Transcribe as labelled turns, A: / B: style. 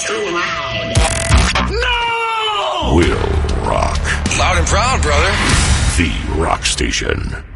A: too loud.
B: No!
C: Will rock.
B: Loud and proud, brother.
C: The Rock Station.